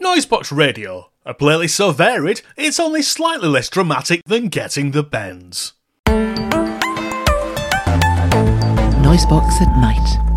Noisebox Radio, a playlist so varied, it's only slightly less dramatic than getting the bends. Noisebox at night.